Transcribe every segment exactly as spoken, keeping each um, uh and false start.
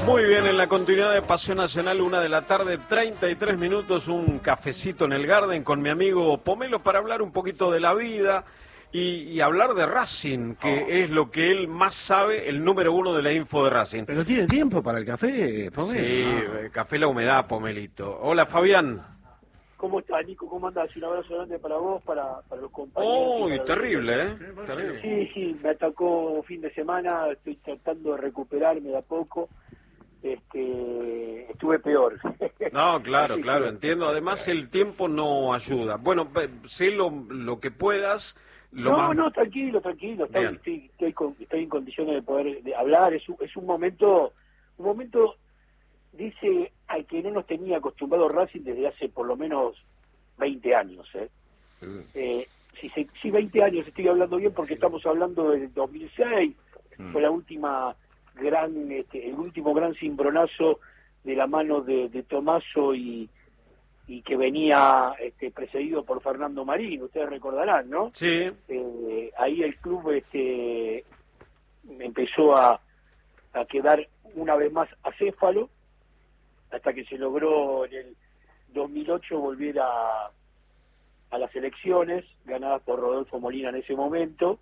Muy bien, en la continuidad de Pasión Nacional, una de la tarde, treinta y tres minutos, un cafecito en el Garden con mi amigo Pomelo para hablar un poquito de la vida y, y hablar de Racing, que oh. es lo que él más sabe, el número uno de la info de Racing. ¿Pero tiene tiempo para el café, Pomelo? Sí, no. Café La Humedad, Pomelito. Hola, Fabián. ¿Cómo estás, Nico? ¿Cómo andás? Un abrazo grande para vos, para, para los compañeros. Uy, oh, terrible, ¿eh? Terrible. Sí, sí, me atacó fin de semana, estoy tratando de recuperarme de a poco. Este, estuve peor. No, claro, claro, entiendo. Además, el tiempo no ayuda. Bueno, sé lo, lo que puedas. Lo no, más... no, tranquilo, tranquilo. Estoy, estoy, estoy, con, estoy en condiciones de poder de hablar. Es un, es un momento, un momento, dice, al que no nos tenía acostumbrado Racing desde hace por lo menos veinte años. ¿eh? Mm. Eh, si, se, si veinte años estoy hablando bien porque estamos hablando del dos mil seis, mm. fue la última... gran este, el último gran cimbronazo de la mano de, de Tommaso y, y que venía este, precedido por Fernando Marín, ustedes recordarán, ¿no? Sí. Eh, ahí el club este, empezó a, a quedar una vez más acéfalo, hasta que se logró en el dos mil ocho volver a, a las elecciones, ganadas por Rodolfo Molina en ese momento,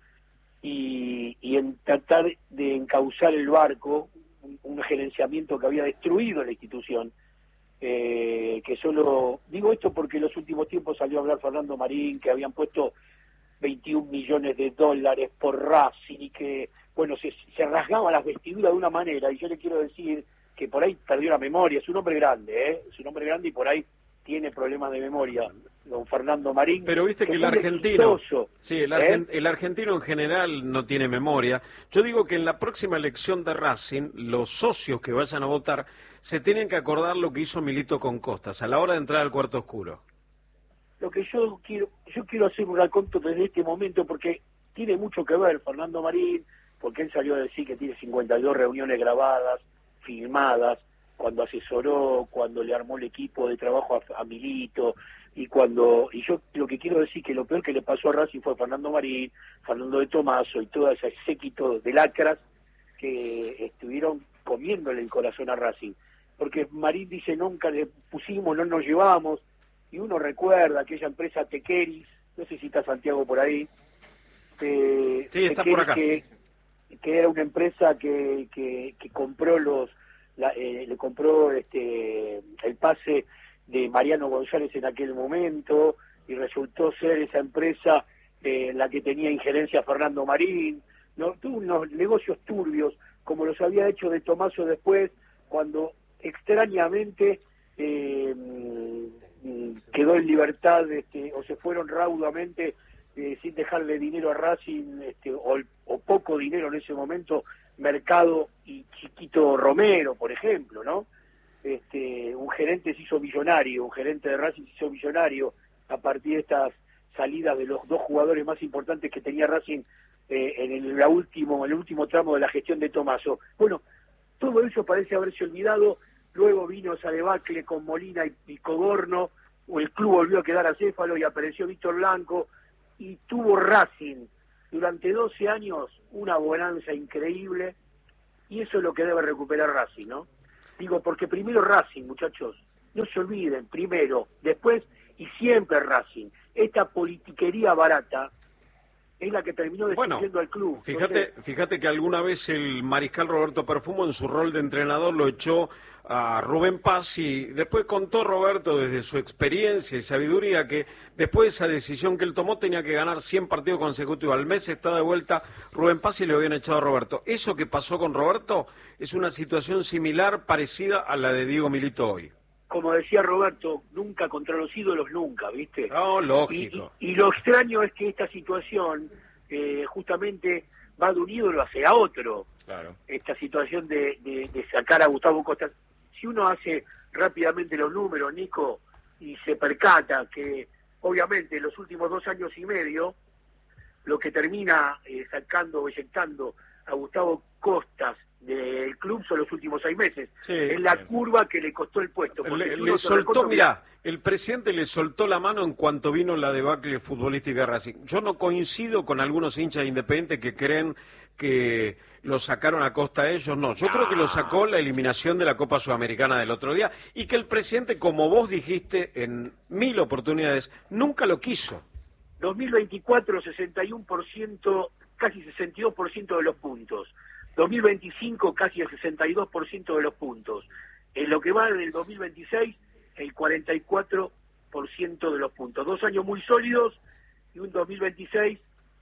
Y, y en tratar de encauzar el barco, un, un gerenciamiento que había destruido la institución, eh, que solo, digo esto porque en los últimos tiempos salió a hablar Fernando Marín, que habían puesto veintiún millones de dólares por Racing y que, bueno, se, se rasgaban las vestiduras de una manera, y yo le quiero decir que por ahí perdió la memoria, es un hombre grande, ¿eh? es un hombre grande y por ahí tiene problemas de memoria, don Fernando Marín. Pero viste que, que el argentino, exitoso, sí, el, argent, ¿eh? el argentino en general no tiene memoria. Yo digo que en la próxima elección de Racing, los socios que vayan a votar se tienen que acordar lo que hizo Milito con Costas a la hora de entrar al cuarto oscuro. Lo que yo quiero, yo quiero hacer un raconto desde este momento porque tiene mucho que ver Fernando Marín, porque él salió a decir que tiene cincuenta y dos reuniones grabadas, filmadas, cuando asesoró, cuando le armó el equipo de trabajo a, a Milito, y cuando y yo lo que quiero decir que lo peor que le pasó a Racing fue Fernando Marín, Fernando de Tommaso y todo ese séquito de lacras que estuvieron comiéndole el corazón a Racing, porque Marín dice nunca le pusimos, no nos llevamos, y uno recuerda aquella empresa Tequeris, no sé si está Santiago por ahí, eh, sí, está por acá. Que, que era una empresa que, que, que compró los La, eh, le compró este el pase de Mariano González en aquel momento y resultó ser esa empresa eh, en la que tenía injerencia Fernando Marín, no tuvo unos negocios turbios como los había hecho de Tommaso después, cuando extrañamente eh, quedó en libertad este, o se fueron raudamente eh, sin dejarle dinero a Racing este, o, o poco dinero en ese momento Mercado y Chiquito Romero, por ejemplo, ¿no? Este, un gerente se hizo millonario, un gerente de Racing se hizo millonario a partir de estas salidas de los dos jugadores más importantes que tenía Racing eh, en el, la último, el último tramo de la gestión de Tommaso. Bueno, todo eso parece haberse olvidado, luego vino esa debacle con Molina y, y Cogorno, o el club volvió a quedar acéfalo y apareció Víctor Blanco, y tuvo Racing durante doce años una bonanza increíble, y eso es lo que debe recuperar Racing, ¿no? Digo, porque primero Racing, muchachos, no se olviden, primero, después y siempre Racing. Esta politiquería barata es la que terminó destruyendo bueno, al club. Fíjate, Entonces, fíjate que alguna vez el mariscal Roberto Perfumo en su rol de entrenador lo echó a Rubén Paz y después contó Roberto desde su experiencia y sabiduría que después de esa decisión que él tomó tenía que ganar cien partidos consecutivos. Al mes está de vuelta Rubén Paz y le habían echado a Roberto. Eso que pasó con Roberto es una situación similar, parecida a la de Diego Milito hoy. Como decía Roberto, nunca contra los ídolos, nunca, ¿viste? No, lógico. Y, y, y lo extraño es que esta situación eh, justamente va de un ídolo hacia otro. Claro. Esta situación de, de, de sacar a Gustavo Costa. Si uno hace rápidamente los números, Nico, y se percata que obviamente en los últimos dos años y medio, lo que termina eh, sacando o eyectando a Gustavo Costas del club impulso los últimos seis meses. Sí, es la sí. curva que le costó el puesto. Le, si le se soltó, recontra- mirá, el presidente le soltó la mano en cuanto vino la debacle futbolística de Racing. Yo no coincido con algunos hinchas independientes que creen que lo sacaron a costa de ellos, no. Yo creo que lo sacó la eliminación de la Copa Sudamericana del otro día y que el presidente, como vos dijiste en mil oportunidades, nunca lo quiso. dos mil veinticuatro, sesenta y uno por ciento, casi sesenta y dos por ciento de los puntos. dos mil veinticinco, casi el sesenta y dos por ciento de los puntos. En lo que va del dos mil veintiséis, el cuarenta y cuatro por ciento de los puntos. Dos años muy sólidos y un dos mil veintiséis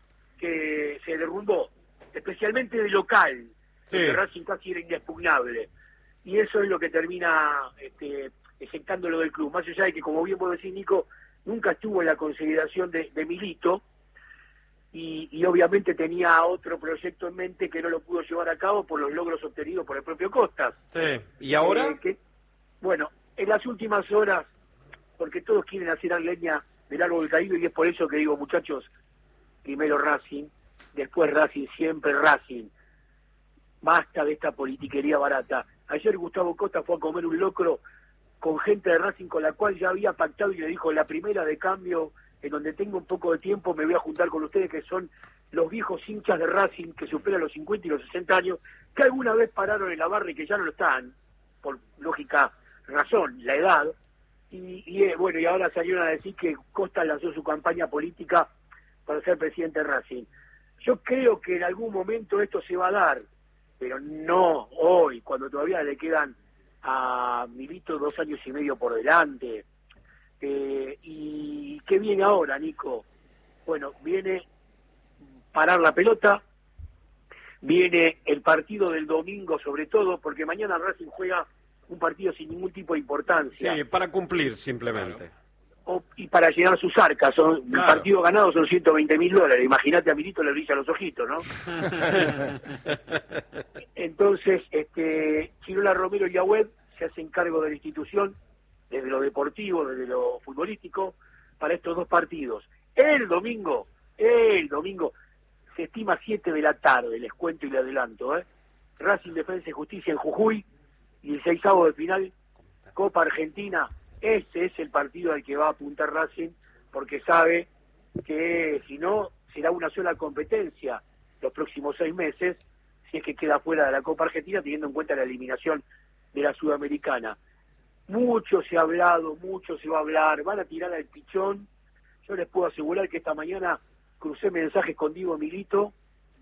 que se derrumbó, especialmente de local. Sí. El Racing casi era inexpugnable. Y eso es lo que termina este, ejectándolo del club. Más allá de que, como bien vos decís, Nico, nunca estuvo en la consideración de, de Milito, y, y obviamente tenía otro proyecto en mente que no lo pudo llevar a cabo por los logros obtenidos por el propio Costas. Sí. ¿Y ahora? Eh, que, bueno, en las últimas horas, porque todos quieren hacer leña del árbol caído, y es por eso que digo, muchachos, primero Racing, después Racing, siempre Racing. Basta de esta politiquería barata. Ayer Gustavo Costa fue a comer un locro con gente de Racing con la cual ya había pactado y le dijo, la primera de cambio, en donde tengo un poco de tiempo, me voy a juntar con ustedes, que son los viejos hinchas de Racing que superan los cincuenta y los sesenta años, que alguna vez pararon en la barra y que ya no lo están, por lógica razón, la edad, y, y eh, bueno, y ahora salieron a decir que Costa lanzó su campaña política para ser presidente de Racing. Yo creo que en algún momento esto se va a dar, pero no hoy, cuando todavía le quedan a Milito dos años y medio por delante. Eh, ¿Y qué viene ahora, Nico? Bueno, viene parar la pelota, viene el partido del domingo sobre todo, porque mañana Racing juega un partido sin ningún tipo de importancia. Sí, para cumplir simplemente. O, y para llenar sus arcas, son, Claro. el partido ganado son ciento veinte mil dólares. Imagínate, a Milito le brillan los ojitos, ¿no? Entonces, este, Chirola, Romero y Agüed se hacen cargo de la institución, desde lo deportivo, desde lo futbolístico, para estos dos partidos. El domingo, el domingo, se estima siete de la tarde, les cuento y le adelanto, ¿eh? Racing Defensa y Justicia en Jujuy, y el seisavo de final, Copa Argentina. Ese es el partido al que va a apuntar Racing, porque sabe que si no, será una sola competencia los próximos seis meses, si es que queda fuera de la Copa Argentina, teniendo en cuenta la eliminación de la Sudamericana. Mucho se ha hablado, mucho se va a hablar, van a tirar al pichón. Yo les puedo asegurar que esta mañana crucé mensajes con Diego Milito,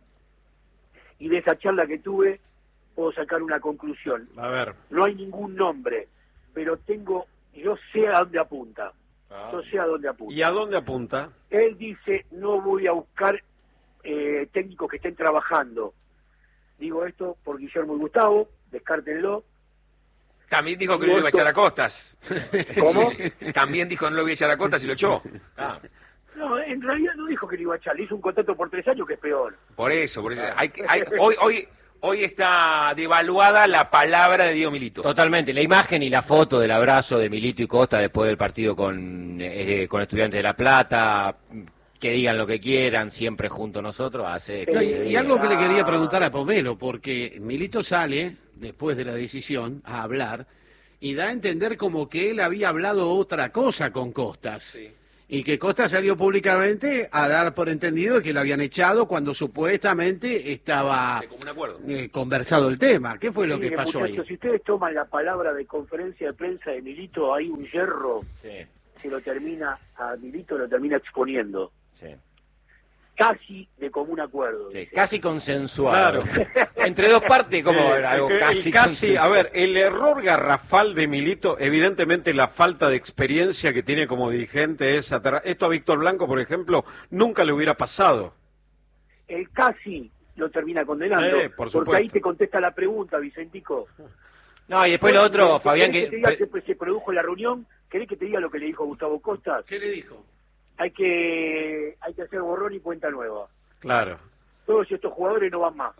y de esa charla que tuve puedo sacar una conclusión. A ver. No hay ningún nombre, pero tengo, yo sé a dónde apunta. Ah. Yo sé a dónde apunta. ¿Y a dónde apunta? Él dice, no voy a buscar eh, técnicos que estén trabajando. Digo esto por Guillermo y Gustavo, descártenlo. También dijo que no lo iba a echar a Costas. ¿Cómo? También dijo que no lo iba a echar a Costas y lo echó. Ah, No, en realidad no dijo que lo iba a echar, le hizo un contrato por tres años que es peor. por eso, por eso. Hay, que- hay- hoy, hoy, hoy está devaluada la palabra de Diego Milito. Totalmente, la imagen y la foto del abrazo de Milito y Costa después del partido con, eh, con Estudiantes de La Plata, que digan lo que quieran, siempre junto a nosotros, hace No, y, quince y días. algo que le quería preguntar a Pomelo, porque Milito sale, después de la decisión, a hablar, y da a entender como que él había hablado otra cosa con Costas. Sí. Y que Costas salió públicamente a dar por entendido que lo habían echado cuando supuestamente estaba De común acuerdo. eh, conversado el tema. ¿Qué fue lo que Miren, pasó muchachos, ahí? si ustedes toman la palabra de conferencia de prensa de Milito, hay un hierro, Sí, se lo termina, a Milito lo termina exponiendo. sí, Casi de común acuerdo. sí, dice. casi consensuado. Claro. Entre dos partes, como Sí, algo el que- el casi casi, a consensuado. ver, el error garrafal de Milito, evidentemente la falta de experiencia que tiene como dirigente es aterra- esto a Víctor Blanco, por ejemplo, nunca le hubiera pasado. El casi lo termina condenando, Sí, por porque supuesto. ahí te contesta la pregunta, Vicentico. No, y después lo otro, Fabián, ¿Querés que... que te diga que se produjo en la reunión? ¿Querés que te diga lo que le dijo Gustavo Costas? ¿Qué le dijo? Hay que hay que hacer borrón y cuenta nueva. Claro. Todos estos jugadores no van más.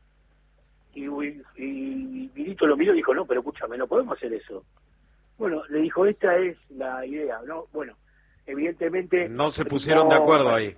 Y, y, y Milito lo miró y dijo, no, pero escúchame, no podemos hacer eso. Bueno, le dijo, esta es la idea, ¿no? Bueno, evidentemente... No se pusieron de primó- acuerdo ahí.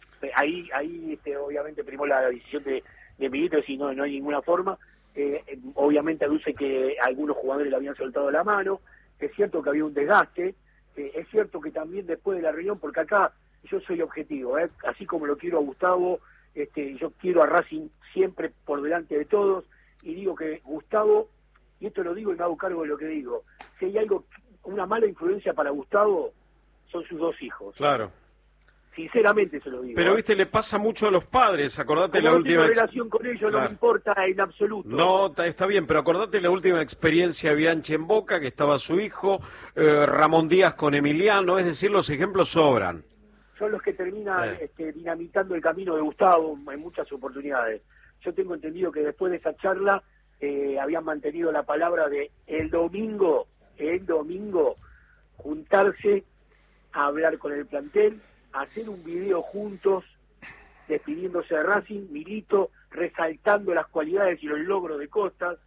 Ahí, ahí este, obviamente primó la decisión de, de Milito, si no, no hay ninguna forma. Eh, obviamente aduce que algunos jugadores le habían soltado la mano, es cierto que había un desgaste, eh, es cierto que también después de la reunión, porque acá yo soy objetivo, ¿eh? Así como lo quiero a Gustavo, este, yo quiero a Racing siempre por delante de todos, y digo que Gustavo, y esto lo digo y me hago cargo de lo que digo, si hay algo, una mala influencia para Gustavo, son sus dos hijos. Claro. Sinceramente se lo digo. Pero, ¿eh? viste, le pasa mucho a los padres, acordate Como la no última... tengo ex- relación con ellos, Claro. no me importa en absoluto. No, ta- está bien, pero acordate la última experiencia de Bianchi en Boca, que estaba su hijo, eh, Ramón Díaz con Emiliano, es decir, los ejemplos sobran. Son los que terminan Sí. este, dinamitando el camino de Gustavo en muchas oportunidades. Yo tengo entendido que después de esa charla eh, habían mantenido la palabra de el domingo, el domingo, juntarse a hablar con el plantel, hacer un video juntos, despidiéndose de Racing, Milito resaltando las cualidades y los logros de Costas,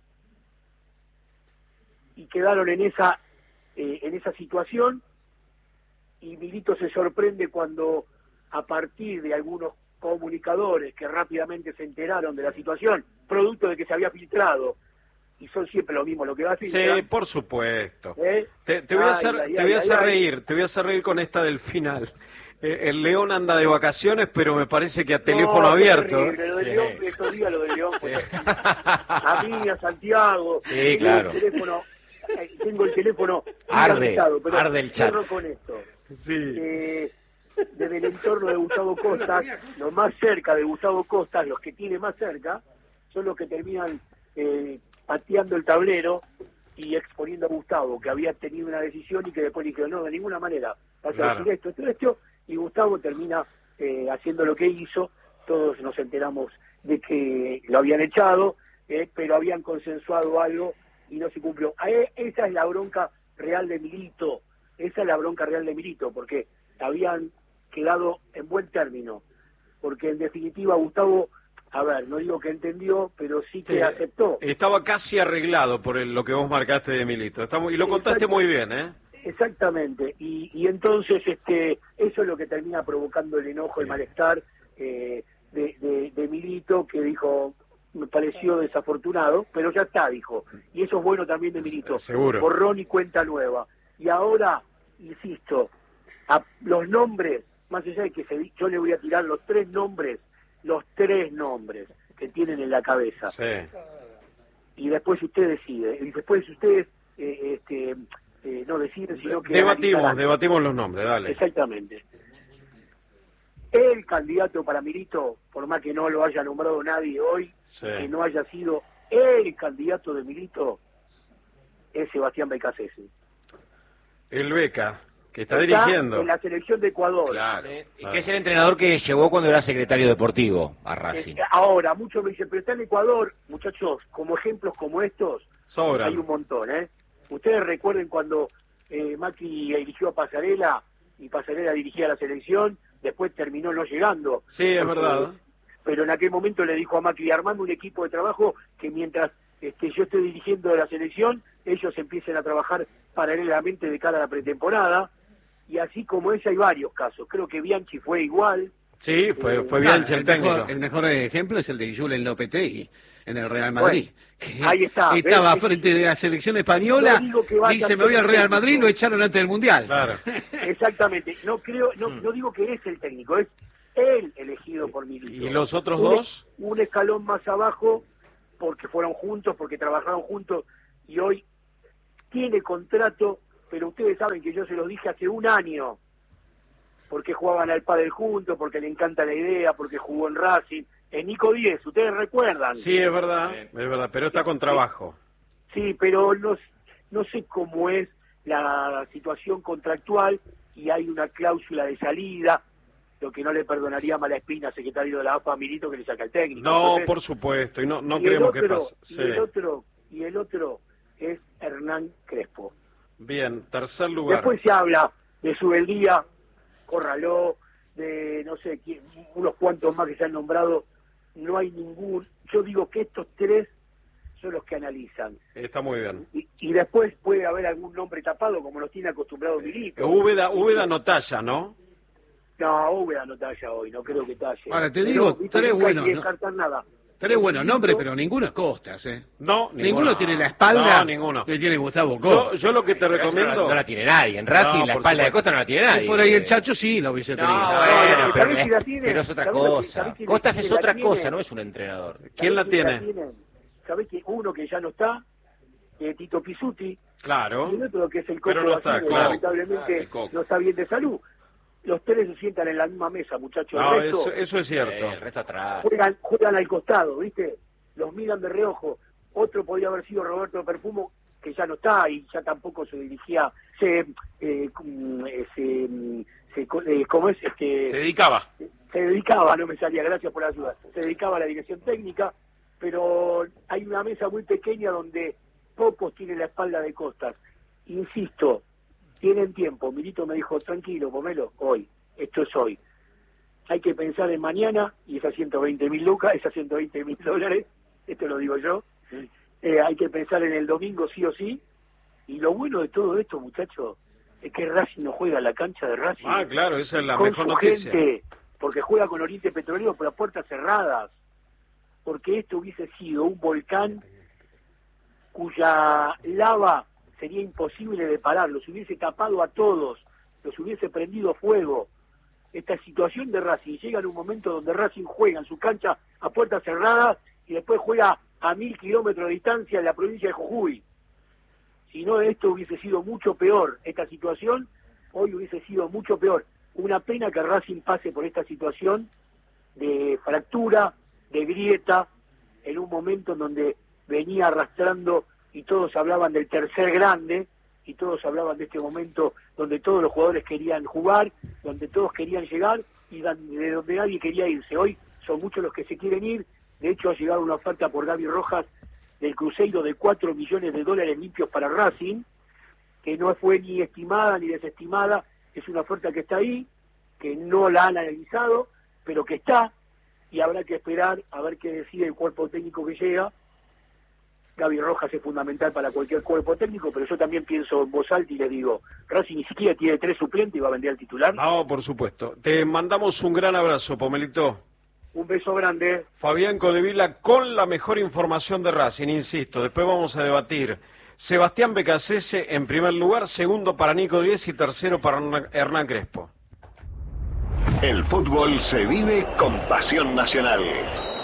y quedaron en esa eh, en esa situación, y Milito se sorprende cuando, a partir de algunos comunicadores que rápidamente se enteraron de la situación, producto de que se había filtrado, y son siempre lo mismo lo que va a Sí, filtrar, por supuesto. ¿eh? Te, te voy a Ay, hacer, ay, te ay, voy a ay, hacer ay. reír, te voy a hacer reír con esta del final. Eh, el León anda de vacaciones, pero me parece que a teléfono No, abierto. terrible, lo del Sí. León, estos días lo del León fue terrible. A mí, a Santiago, Sí, tengo claro. el teléfono, eh, tengo el teléfono Arde, inhabilitado, pero arde el chat. cierro con esto. Sí. Eh, desde el entorno de Gustavo Costas, los más cerca de Gustavo Costas, los que tiene más cerca, son los que terminan eh, pateando el tablero y exponiendo a Gustavo, que había tenido una decisión y que después le dijeron, no, de ninguna manera, vas a Claro. decir esto, esto, esto, y Gustavo termina eh, haciendo lo que hizo. Todos nos enteramos de que lo habían echado, eh, pero habían consensuado algo y no se cumplió. A e- esa es la bronca real de Milito, esa es la bronca real de Milito, porque habían quedado en buen término, porque en definitiva Gustavo, a ver, no digo que entendió, pero sí que Sí. aceptó. Estaba casi arreglado por el- lo que vos marcaste de Milito. Está muy- y lo contaste Exacto. muy bien, ¿eh? Exactamente, y, y entonces este eso es lo que termina provocando el enojo, el Sí. malestar eh, de, de, de Milito, que dijo, me pareció desafortunado, pero ya está, dijo, y eso es bueno también de Milito, Seguro. borrón y cuenta nueva. Y ahora, insisto, a los nombres, más allá de que se, di- yo le voy a tirar los tres nombres, los tres nombres que tienen en la cabeza, Sí. y después usted decide, y después ustedes eh, este, eh, no deciden, sino que Debatimos, analizarán. debatimos los nombres, dale. Exactamente. El candidato para Milito, por más que no lo haya nombrado nadie hoy, Sí. que no haya sido el candidato de Milito, es Sebastián Becasese. El Beca, que está, Está dirigiendo. en la selección de Ecuador. Claro. Sí, y que es el entrenador que llevó cuando era secretario deportivo a Racing. Eh, ahora, muchos me dicen, pero está en Ecuador, muchachos, como ejemplos como estos, Sobran. hay un montón, ¿eh? Ustedes recuerden cuando eh, Macri eligió a Pasarela y Pasarela dirigía la selección, después terminó no llegando. Sí, es Porque- verdad. Pero en aquel momento le dijo a Macri, armando un equipo de trabajo que mientras este, yo estoy dirigiendo la selección, ellos empiecen a trabajar paralelamente de cara a la pretemporada, y así como ese hay varios casos. Creo que Bianchi fue igual. Sí, fue, fue Ah, Bianchi el el, técnico. mejor, el mejor ejemplo es el de Julen Lopetegui en el Real Madrid. que ahí está, Estaba ¿ves? frente de la selección española, No digo que vaya dice a me voy ser al Real técnico. Madrid, lo echaron antes del Mundial. Claro. Exactamente. No creo, no, no digo que es el técnico, es él elegido por Milito. ¿Y los otros Un- dos? Un escalón más abajo, porque fueron juntos, porque trabajaron juntos, y hoy tiene contrato, pero ustedes saben que yo se los dije hace un año, porque jugaban al pádel juntos, porque le encanta la idea, porque jugó en Racing, en Nico Díez, ustedes recuerdan. Sí, es verdad, es verdad, pero está con trabajo. Sí, pero no, no sé cómo es la situación contractual, y hay una cláusula de salida, lo que no le perdonaría a Malaspina, secretario de la A F A, Milito, que le saca el técnico. No, Entonces, por supuesto, y no, no y el queremos que otro- pase. Y Sí. el otro, y el otro es Hernán Crespo. Bien, tercer lugar. Después se habla de Subeldía, Corraló, de no sé, quién- unos cuantos más que se han nombrado. No hay ningún. Yo digo que estos tres son los que analizan. Está muy bien. Y, y después puede haber algún nombre tapado, como nos tiene acostumbrado Milito. Úbeda, Úbeda no talla, ¿no? No, Úbeda no talla hoy, no creo que talle. Ahora, te Pero, digo, viste, tres nunca hay buenos, que ¿no? descartar nada. Tres buenos nombres, pero ninguno es Costas, ¿eh? No, Ninguno, ninguno tiene la espalda no, ninguno. que tiene Gustavo Yo, Costas. yo lo que te Pero eso recomiendo... No, no la tiene nadie. En Racing No, la por espalda de supuesto. Costa no la tiene nadie. Por ahí el Chacho sí lo hubiese No, tenido. bueno, ¿sabés pero, si la es, tiene? pero es otra ¿Sabés lo que- cosa. sabés quién- Costas quién es la otra tiene? cosa, no es un entrenador. ¿Quién la ¿Sabés tiene? tienen? ¿Sabés que uno que ya no está? Eh, Tito Pizzuti. Claro. Y el otro que es el Pero Coco no está, Basile, claro. lamentablemente Ah, el Coco. no está bien de salud. Los tres se sientan en la misma mesa, muchachos. No, el resto eso, eso es cierto. Eh, el resto atrás. juegan, juegan al costado, ¿viste? Los miran de reojo. Otro podría haber sido Roberto Perfumo, que ya no está y ya tampoco se dirigía, se, eh, mm, eh, se, mm, se co- eh, ¿cómo es? Este, Se dedicaba. se dedicaba, no me salía, gracias por la ayuda, se dedicaba a la dirección técnica, pero hay una mesa muy pequeña donde pocos tienen la espalda de Costas. Insisto, tienen tiempo. Milito me dijo, tranquilo, Pomelo, hoy, esto es hoy. Hay que pensar en mañana y esas ciento veinte mil lucas, esas ciento veinte mil dólares, esto lo digo yo, eh, hay que pensar en el domingo sí o sí, y lo bueno de todo esto, muchachos, es que Racing no juega en la cancha de Racing. Ah, claro, esa es la con mejor su noticia. gente, porque juega con Oriente Petrolero por las puertas cerradas, porque esto hubiese sido un volcán cuya lava sería imposible de parar, los hubiese tapado a todos, los hubiese prendido fuego. Esta situación de Racing llega en un momento donde Racing juega en su cancha a puertas cerradas y después juega a mil kilómetros de distancia en la provincia de Jujuy. Si no, esto hubiese sido mucho peor. Esta situación hoy hubiese sido mucho peor. Una pena que Racing pase por esta situación de fractura, de grieta, en un momento en donde venía arrastrando y todos hablaban del tercer grande, y todos hablaban de este momento donde todos los jugadores querían jugar, donde todos querían llegar y de donde nadie quería irse. Hoy son muchos los que se quieren ir. De hecho, ha llegado una oferta por Gaby Rojas del Cruzeiro de cuatro millones de dólares limpios para Racing, que no fue ni estimada ni desestimada. Es una oferta que está ahí, que no la han analizado, pero que está, y habrá que esperar a ver qué decide el cuerpo técnico que llega. Gaby Rojas es fundamental para cualquier cuerpo técnico, pero yo también pienso en voz alta y le digo, Racing ni siquiera tiene tres suplentes y va a vender al titular. No, por supuesto. Te mandamos un gran abrazo, Pomelito. Un beso grande. Fabián Codevila con la mejor información de Racing, insisto, después vamos a debatir. Sebastián Becasese en primer lugar, segundo para Nico Díez y tercero para Hernán Crespo. El fútbol se vive con pasión nacional.